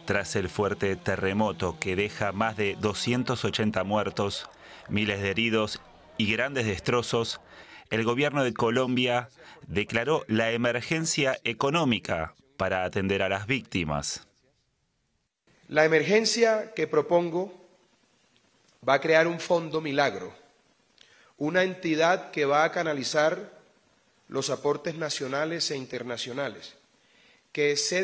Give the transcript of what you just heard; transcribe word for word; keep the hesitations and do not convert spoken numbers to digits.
Tras el fuerte terremoto que deja más de doscientos ochenta muertos, miles de heridos y grandes destrozos, el gobierno de Colombia declaró la emergencia económica para atender a las víctimas. La emergencia que propongo va a crear un fondo milagro, una entidad que va a canalizar los aportes nacionales e internacionales, que se